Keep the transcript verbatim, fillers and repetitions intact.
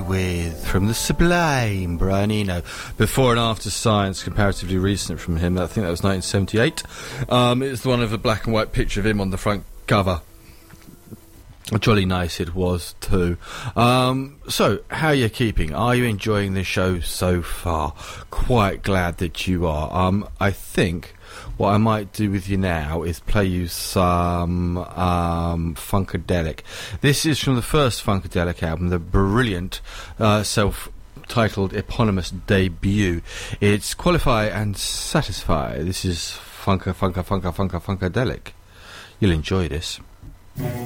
with, from the sublime Brian Eno. Before and After Science, comparatively recent from him. I think that was nineteen seventy-eight. Um, it's the one of a black and white picture of him on the front cover. Jolly nice it was too. Um, so, how are you keeping? Are you enjoying the show so far? Quite glad that you are. Um, I think what I might do with you now is play you some um, Funkadelic. This is from the first Funkadelic album, the brilliant uh, self-titled eponymous debut. It's Qualify and Satisfy. This is Funka, Funka, Funka, Funka, Funkadelic. You'll enjoy this.